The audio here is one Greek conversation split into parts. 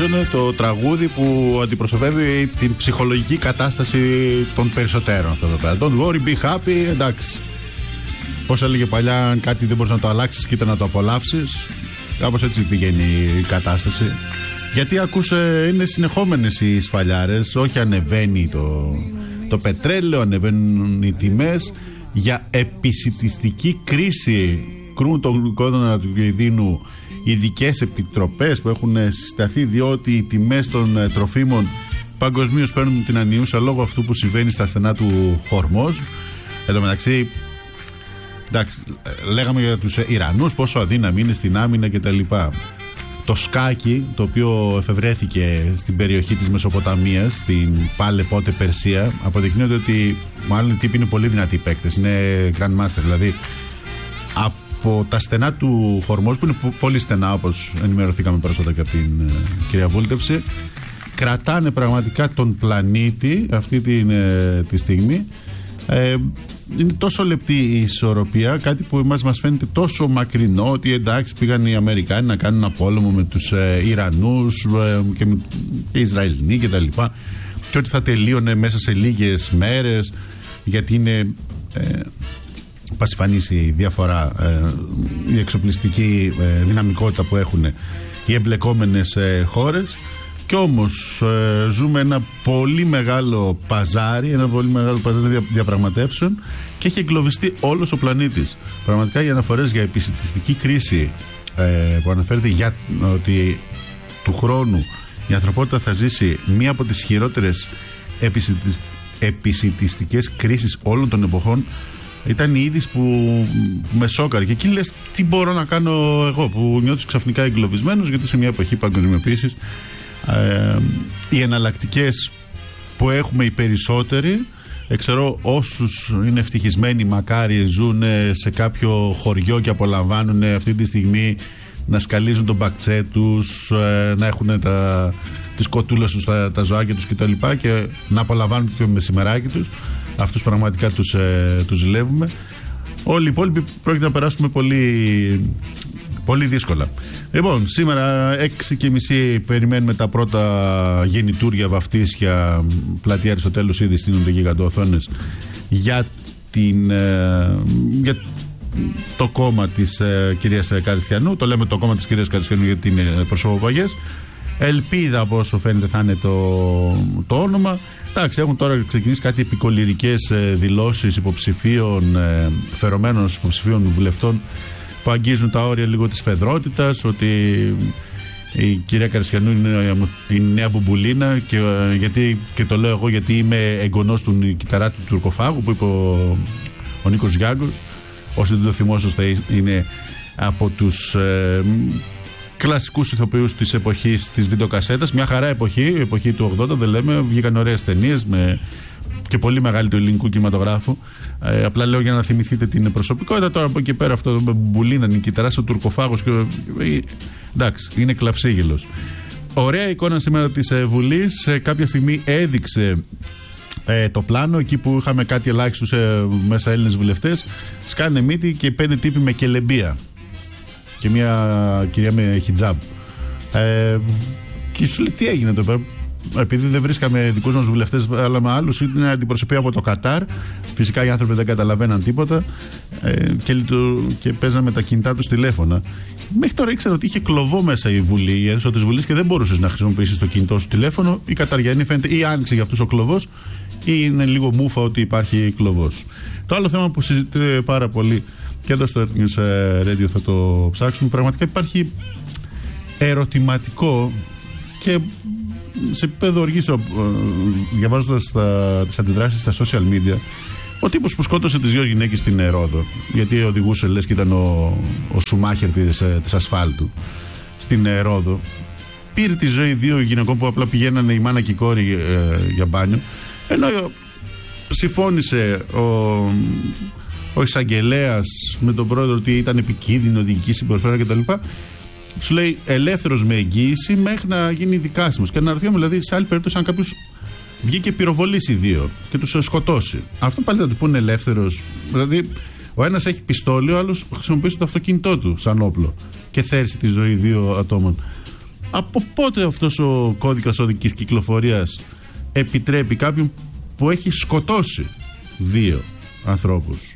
νομίζω είναι το τραγούδι που αντιπροσωπεύει την ψυχολογική κατάσταση των περισσότερων αυτό εδώ πέρα. Don't worry, be happy, εντάξει. Πώς έλεγε παλιά, αν κάτι δεν μπορείς να το αλλάξεις, κοίτα να το απολαύσεις. Κάπως έτσι πηγαίνει η κατάσταση. Γιατί είναι συνεχόμενες οι σφαλιάρες, όχι ανεβαίνει το πετρέλαιο, ανεβαίνουν οι τιμές. Για επισιτιστική κρίση κρούν τον κόδωνα του κινδύνου ειδικές επιτροπές που έχουν συσταθεί, διότι οι τιμές των τροφίμων παγκοσμίως παίρνουν την ανιούσα λόγω αυτού που συμβαίνει στα στενά του Χορμόζ. Εν τω μεταξύ, εντάξει, λέγαμε για τους Ιρανούς πόσο αδύναμοι είναι στην άμυνα κτλ. Το σκάκι, το οποίο εφευρέθηκε στην περιοχή της Μεσοποταμίας, στην πάλε πότε Περσία, αποδεικνύεται ότι μάλλον οι τύποι είναι πολύ δυνατοί παίκτες, είναι Grandmaster. Δηλαδή από τα στενά του Χορμόζ, που είναι πολύ στενά όπως ενημερωθήκαμε πρόσφατα και από την κυρία Βούλτευση, κρατάνε πραγματικά τον πλανήτη αυτή τη στιγμή. Είναι τόσο λεπτή η ισορροπία, κάτι που εμάς μας φαίνεται τόσο μακρινό, ότι εντάξει πήγαν οι Αμερικάνοι να κάνουν ένα πόλεμο με τους Ιρανούς και οι Ισραηλινοί και τα λοιπά, και ότι θα τελείωνε μέσα σε λίγες μέρες, γιατί είναι πασιφανής η διαφορά, η εξοπλιστική δυναμικότητα που έχουν οι εμπλεκόμενες χώρες. Κι όμως ζούμε ένα πολύ μεγάλο παζάρι διαπραγματεύσεων και έχει εγκλωβιστεί όλος ο πλανήτης. Πραγματικά οι αναφορές για επισιτιστική κρίση που αναφέρεται για ότι του χρόνου η ανθρωπότητα θα ζήσει μία από τις χειρότερες επισιτιστικές κρίσεις όλων των εποχών, ήταν η είδηση που με σόκαρε. Και εκεί λες, τι μπορώ να κάνω εγώ που νιώθω ξαφνικά εγκλωβισμένος, γιατί σε μια εποχή παγκοσμιοποίησης οι εναλλακτικές που έχουμε οι περισσότεροι, ξέρω όσους είναι ευτυχισμένοι, μακάρι ζουν σε κάποιο χωριό και απολαμβάνουν αυτή τη στιγμή να σκαλίζουν τον μπακτσέ τους, να έχουν τις κοτούλες τους, τα ζωάκια τους κτλ. Και να απολαμβάνουν και το μεσημεράκι τους. Αυτούς πραγματικά τους ζηλεύουμε. Όλοι οι υπόλοιποι πρόκειται να περάσουμε πολύ δύσκολα. Λοιπόν, σήμερα 6:30 περιμένουμε τα πρώτα γεννητούρια, βαφτίσια, πλατεία Αριστοτέλους, ήδη στείνονται γιγαντοοθόνες για το κόμμα της κυρίας Καριστιανού. Το λέμε το κόμμα της κυρίας Καριστιανού γιατί είναι προσωποπαγές. Ελπίδα, από όσο φαίνεται, θα είναι το όνομα. Εντάξει, έχουν τώρα ξεκινήσει κάτι επικολυρικές δηλώσεις υποψηφίων, φερωμένων υποψηφίων βουλευτών, που αγγίζουν τα όρια λίγο της φεδρότητας, ότι η κυρία Καριστιανού είναι η νέα μπουμπουλίνα, και το λέω εγώ γιατί είμαι εγγονός του κυταράτη του Τουρκοφάγου που είπε ο Νίκος Γιάγκος. Όσοι δεν το θυμόσαστε, είναι από τους κλασικούς ηθοποιούς της εποχής της βιντεοκασέτας. Μια χαρά εποχή του 80, δεν λέμε, βγήκαν ωραίες ταινίες και πολύ μεγάλη του ελληνικού κινηματογράφου. Απλά λέω για να θυμηθείτε την προσωπικότητα. Τώρα από εκεί πέρα, αυτό με μπουλίνα, νικηταράς ο Τουρκοφάγος, εντάξει, είναι κλαυσίγελος. Ωραία εικόνα σήμερα της Βουλής. Κάποια στιγμή έδειξε το πλάνο, εκεί που είχαμε κάτι ελάχιστους μέσα Έλληνες βουλευτές. Σκάνε μύτη και 5 τύποι με κελεμπία και μια κυρία με χιτζάμπ. Και σου λέει, τι έγινε εδώ πέρα? Επειδή δεν βρίσκαμε δικούς μας βουλευτές, αλλά με άλλους, ήταν αντιπροσωπεία από το Κατάρ. Φυσικά οι άνθρωποι δεν καταλαβαίναν τίποτα και παίζανε τα κινητά τους τηλέφωνα. Μέχρι τώρα ήξερα ότι είχε κλωβό μέσα η Βουλή, η αίθουσα της Βουλής, και δεν μπορούσες να χρησιμοποιήσεις το κινητό σου τηλέφωνο. Η Καταριανή φαίνεται ή άνοιξε για αυτούς ο κλωβός, ή είναι λίγο μούφα ότι υπάρχει κλωβός. Το άλλο θέμα που συζητείται πάρα πολύ και εδώ στο News Radio θα το ψάξουμε. Πραγματικά υπάρχει ερωτηματικό και σε επίπεδο οργής, διαβάζοντας τις αντιδράσεις στα social media, ο τύπος που σκότωσε τις 2 γυναίκες στην Ρόδο, γιατί οδηγούσε, λες και ήταν ο Σουμάχερ της ασφάλτου στην Ρόδο, πήρε τη ζωή 2 γυναικών που απλά πηγαίνανε η μάνα και η κόρη για μπάνιο, ενώ συμφώνησε ο εισαγγελέας με τον πρόεδρο ότι ήταν επικίνδυνο, οδηγική συμπεριφορά κτλ. Σου λέει ελεύθερος με εγγύηση μέχρι να γίνει δικάσιμος. Και αναρωτιέμαι, δηλαδή, σε άλλη περίπτωση, αν κάποιος βγει και πυροβολήσει 2 και τους σκοτώσει, αυτό πάλι θα του πούνε ελεύθερος? Δηλαδή, ο ένας έχει πιστόλι, ο άλλος χρησιμοποιήσει το αυτοκίνητό του σαν όπλο και θέρισε τη ζωή 2 ατόμων. Από πότε αυτός ο κώδικας οδικής κυκλοφορίας επιτρέπει κάποιον που έχει σκοτώσει 2 ανθρώπους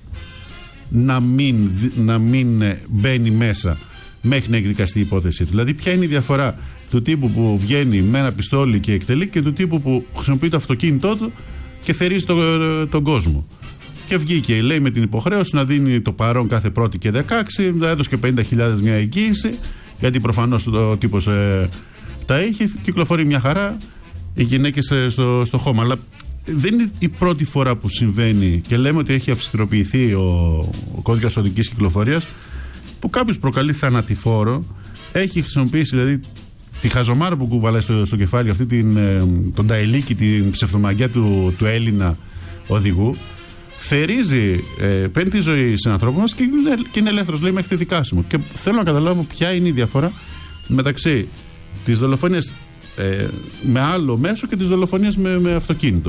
να μην μπαίνει μέσα μέχρι να εκδικαστεί η υπόθεσή του? Δηλαδή, ποια είναι η διαφορά του τύπου που βγαίνει με ένα πιστόλι και εκτελεί και του τύπου που χρησιμοποιεί το αυτοκίνητό του και θερίζει τον κόσμο? Και βγήκε, λέει, με την υποχρέωση να δίνει το παρόν κάθε 1η και 16, έδωσε και 50.000 μια εγγύηση, γιατί προφανώς ο τύπος τα είχε, κυκλοφορεί μια χαρά, οι γυναίκες στο χώμα. Αλλά δεν είναι η πρώτη φορά που συμβαίνει και λέμε ότι έχει αυστηροποιηθεί ο κώδικας οδικής κυκλοφορίας, που κάποιος προκαλεί θανατηφόρο, έχει χρησιμοποιήσει δηλαδή τη χαζομάρα που κουβαλάει στο κεφάλι, αυτή τον ταελίκι, την ψευτομαγιά του Έλληνα οδηγού, θερίζει, παίρνει τη ζωή σε ανθρώπου μας και είναι ελεύθερος, λέει, μέχρι τη δικάσιμο. Και θέλω να καταλάβω ποια είναι η διαφορά μεταξύ της δολοφονίας με άλλο μέσο και της δολοφονίας με αυτοκίνητο.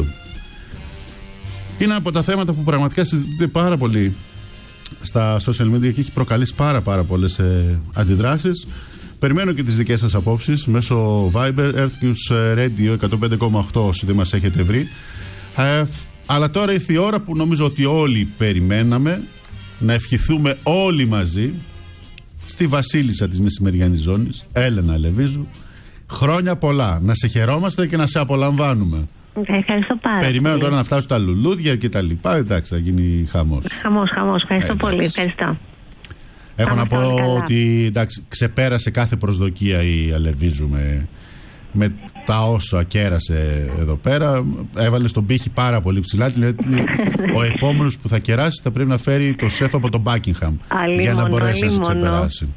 Είναι από τα θέματα που πραγματικά συζητείται πάρα πολύ στα social media και έχει προκαλέσει πάρα πολλές αντιδράσεις. Περιμένω και τις δικές σας απόψεις μέσω Viber, Earthnews Radio 105,8 όσοι δεν μας έχετε βρει. Αλλά τώρα ήρθε η ώρα που νομίζω ότι όλοι περιμέναμε να ευχηθούμε όλοι μαζί στη βασίλισσα της μεσημεριανής ζώνης, Έλενα Λεβίζου, χρόνια πολλά, να σε χαιρόμαστε και να σε απολαμβάνουμε. Ευχαριστώ πάρα πολύ. Περιμένω τώρα να φτάσουν τα λουλούδια και τα λοιπά. Εντάξει, θα γίνει χαμός. Χαμός. Ευχαριστώ πολύ. Ευχαριστώ. Έχω να πω ότι εντάξει, ξεπέρασε κάθε προσδοκία η Αλεβίζου με τα όσα κέρασε εδώ πέρα. Έβαλε στον πύχη πάρα πολύ ψηλά. Δηλαδή, ο επόμενος που θα κεράσει θα πρέπει να φέρει το σεφ από τον Buckingham για να μπορέσει να σε ξεπεράσει.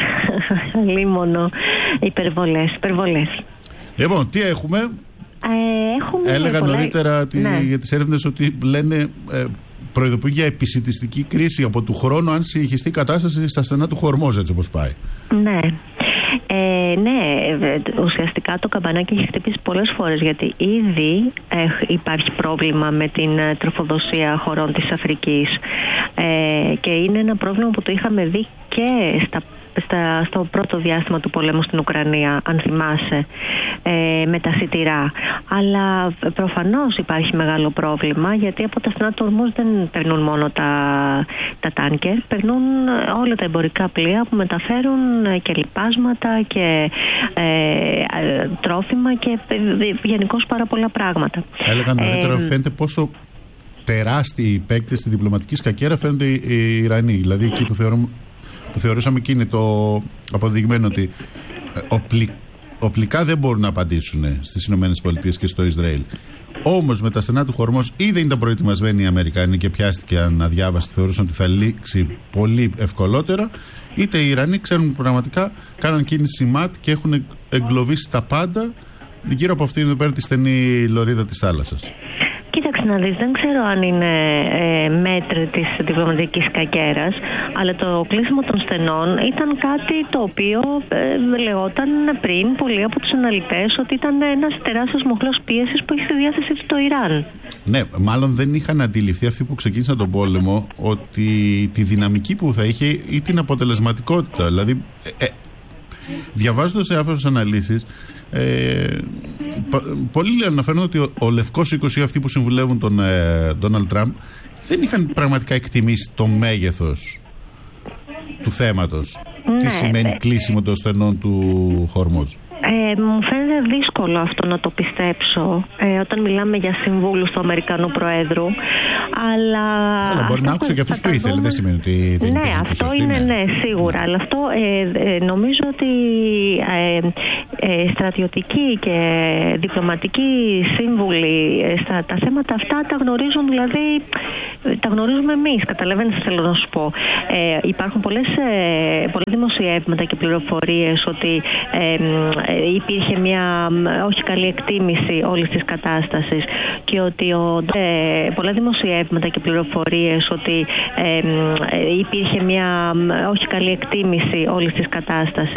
Λίμωνο. Υπερβολές. Λοιπόν, τι έχουμε? Έλεγα νωρίτερα για τις έρευνες ότι λένε προειδοποιεί για επισιτιστική κρίση από του χρόνου αν συνεχιστεί η κατάσταση στα στενά του Χορμόζ, έτσι όπως πάει. Ναι. Ουσιαστικά το καμπανάκι έχει χτυπήσει πολλές φορές, γιατί ήδη υπάρχει πρόβλημα με την τροφοδοσία χωρών της Αφρικής και είναι ένα πρόβλημα που το είχαμε δει και στο πρώτο διάστημα του πολέμου στην Ουκρανία, αν θυμάσαι, με τα σιτηρά. Αλλά προφανώς υπάρχει μεγάλο πρόβλημα, γιατί από τα στενά του Ορμούζ δεν περνούν μόνο τα τάνκερ, περνούν όλα τα εμπορικά πλοία που μεταφέρουν και λιπάσματα και τρόφιμα και γενικώς πάρα πολλά πράγματα. Έλεγα νωρίτερα, φαίνεται πόσο τεράστιοι παίκτες στη διπλωματική σκακέρα φαίνονται οι Ιρανοί. Δηλαδή εκεί που θεωρούσαμε και είναι το αποδειγμένο ότι οπλικά δεν μπορούν να απαντήσουν στις ΗΠΑ και στο Ισραήλ. Όμως με τα στενά του Χορμόζ ή δεν ήταν προετοιμασμένοι οι Αμερικανοί και πιάστηκαν αδιάβαστοι, θεωρούσαν ότι θα λήξει πολύ ευκολότερα, είτε οι Ιρανοί ξέρουν πραγματικά, κάναν κίνηση ΜΑΤ και έχουν εγκλωβίσει τα πάντα γύρω από αυτήν εδώ πέρα τη στενή λωρίδα της θάλασσας. Κοίταξε να δεις, δεν ξέρω αν είναι μέτρη της διπλωματικής κακέρας, αλλά το κλείσιμο των στενών ήταν κάτι το οποίο λεγόταν πριν πολλοί από τους αναλυτές ότι ήταν ένας τεράστιος μοχλός πίεσης που έχει στη διάθεση του το Ιράν. Ναι, μάλλον δεν είχαν αντιληφθεί αυτοί που ξεκίνησαν τον πόλεμο ότι τη δυναμική που θα είχε ή την αποτελεσματικότητα. Δηλαδή, διαβάζοντας διάφορες αναλύσεις, πολλοί αναφέρουν ότι ο Λευκός 20, αυτοί που συμβουλεύουν τον Ντόναλντ Τραμπ, δεν είχαν πραγματικά εκτιμήσει το μέγεθος του θέματος. Ναι, τι σημαίνει κλείσιμο των στενών του Χορμόζ. Μου φαίνεται δύσκολο αυτό να το πιστέψω όταν μιλάμε για συμβούλους του Αμερικανού Προέδρου, αλλά... Καλά, μπορεί να άκουσε και αυτούς που ήθελε, δεν σημαίνει ότι δεν είναι αυτό σωστή, είναι, ναι, σίγουρα, αλλά αυτό νομίζω ότι στρατιωτικοί και διπλωματικοί σύμβουλοι στα τα θέματα αυτά τα γνωρίζουν, δηλαδή τα γνωρίζουμε εμείς, καταλαβαίνεις τι θέλω να σου πω. Υπάρχουν πολλά δημοσιεύματα και πληροφορίες ότι υπήρχε μια όχι καλή εκτίμηση όλης της κατάστασης και ότι πολλά δημοσιεύματα και πληροφορίες ότι υπήρχε μια όχι καλή εκτίμηση όλης της κατάστασης